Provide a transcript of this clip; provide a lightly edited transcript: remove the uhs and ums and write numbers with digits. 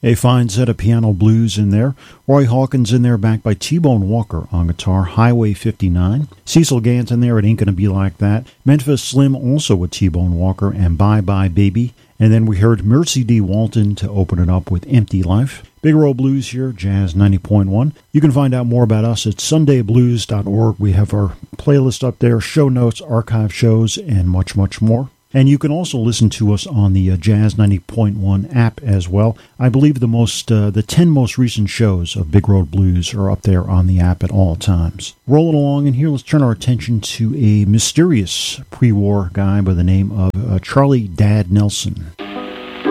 A fine set of piano blues in there. Roy Hawkins in there, backed by T-Bone Walker on guitar, Highway 59. Cecil Gant in there, It Ain't Gonna Be Like That. Memphis Slim also with T-Bone Walker, and Bye Bye Baby. And then we heard Mercy D. Walton to open it up with Empty Life. Big Road Blues here, Jazz 90.1. You can find out more about us at sundayblues.org. We have our playlist up there, show notes, archive shows, and much, much more. And you can also listen to us on the Jazz 90.1 app as well. I believe the 10 most recent shows of Big Road Blues are up there on the app at all times. Rolling along in here, let's turn our attention to a mysterious pre-war guy by the name of Charlie Dad Nelson.